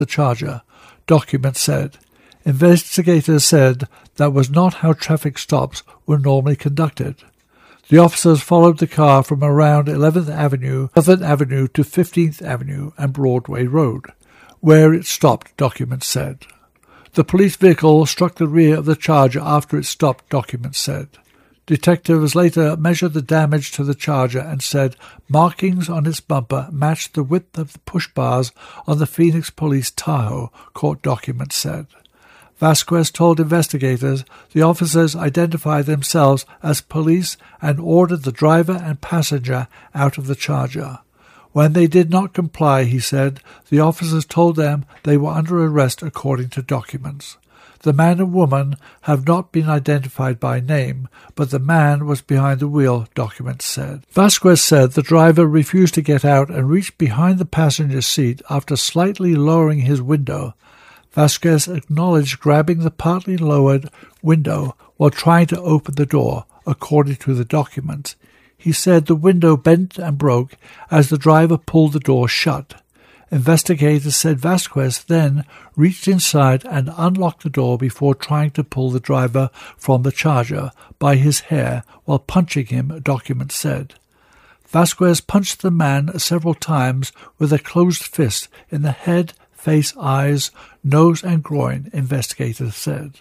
the charger, documents said. Investigators said that was not how traffic stops were normally conducted. The officers followed the car from around 11th Avenue to 15th Avenue and Broadway Road, where it stopped, documents said. The police vehicle struck the rear of the Charger after it stopped, documents said. Detectives later measured the damage to the Charger and said markings on its bumper matched the width of the push bars on the Phoenix Police Tahoe, court documents said. Vasquez told investigators the officers identified themselves as police and ordered the driver and passenger out of the Charger. When they did not comply, he said, the officers told them they were under arrest according to documents. The man and woman have not been identified by name, but the man was behind the wheel, documents said. Vasquez said the driver refused to get out and reached behind the passenger seat after slightly lowering his window. Vasquez acknowledged grabbing the partly lowered window while trying to open the door, according to the documents. He said the window bent and broke as the driver pulled the door shut. Investigators said Vasquez then reached inside and unlocked the door before trying to pull the driver from the Charger by his hair while punching him, documents said. Vasquez punched the man several times with a closed fist in the head, face, eyes, nose, and groin, investigators said.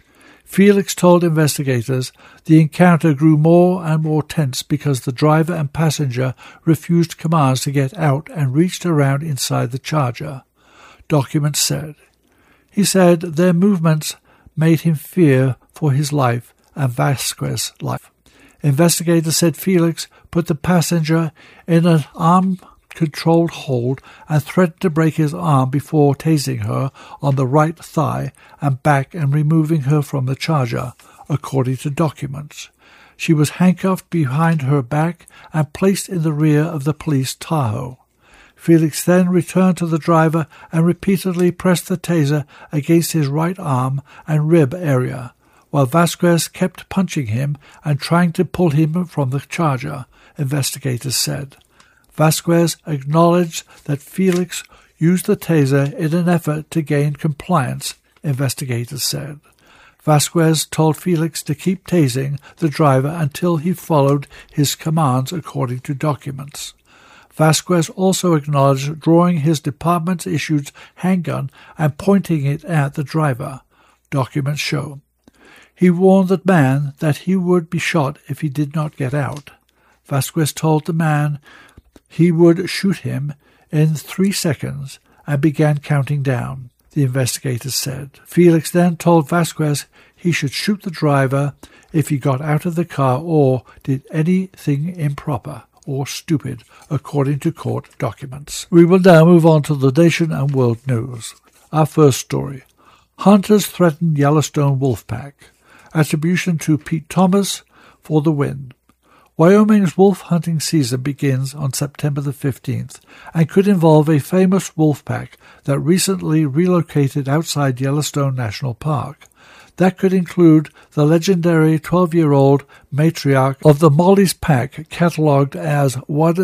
Felix told investigators the encounter grew more and more tense because the driver and passenger refused commands to get out and reached around inside the Charger, documents said. He said their movements made him fear for his life and Vasquez's life. Investigators said Felix put the passenger in an arm-controlled hold and threatened to break his arm before tasing her on the right thigh and back and removing her from the Charger, according to documents. She was handcuffed behind her back and placed in the rear of the police Tahoe. Felix then returned to the driver and repeatedly pressed the taser against his right arm and rib area, while Vasquez kept punching him and trying to pull him from the Charger, investigators said. Vasquez acknowledged that Felix used the taser in an effort to gain compliance, investigators said. Vasquez told Felix to keep tasing the driver until he followed his commands, according to documents. Vasquez also acknowledged drawing his department-issued handgun and pointing it at the driver, documents show. He warned the man that he would be shot if he did not get out. Vasquez told the man he would shoot him in 3 seconds and began counting down, the investigators said. Felix then told Vasquez he should shoot the driver if he got out of the car or did anything improper or stupid, according to court documents. We will now move on to the nation and world news. Our first story. Hunters threaten Yellowstone wolf pack. Attribution to Pete Thomas for the win. Wyoming's wolf hunting season begins on September the 15th and could involve a famous wolf pack that recently relocated outside Yellowstone National Park. That could include the legendary 12-year-old matriarch of the Molly's Pack, catalogued as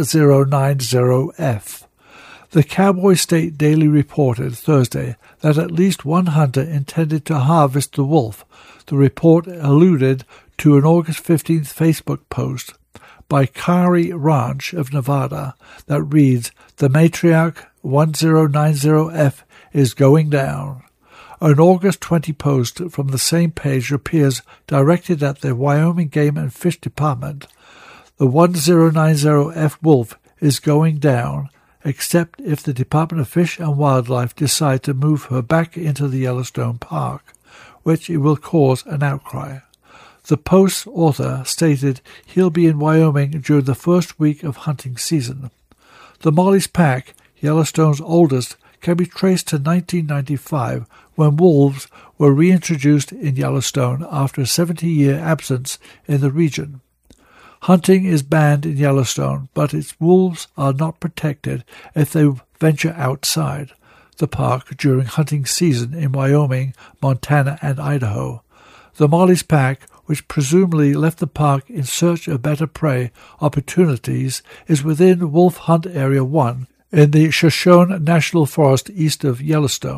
1090F. The Cowboy State Daily reported Thursday that at least one hunter intended to harvest the wolf. The report alluded to an August 15th Facebook post by Kari Ranch of Nevada that reads, "The matriarch 1090F is going down." An August 20 post from the same page appears directed at the Wyoming Game and Fish Department. The 1090F wolf is going down, except if the Department of Fish and Wildlife decide to move her back into the Yellowstone Park, which it will cause an outcry. The post's author stated he'll be in Wyoming during the first week of hunting season. The Molly's Pack, Yellowstone's oldest, can be traced to 1995, when wolves were reintroduced in Yellowstone after a 70-year absence in the region. Hunting is banned in Yellowstone, but its wolves are not protected if they venture outside the park during hunting season in Wyoming, Montana, and Idaho. The Molly's Pack, which presumably left the park in search of better prey opportunities, is within Wolf Hunt Area 1 in the Shoshone National Forest east of Yellowstone.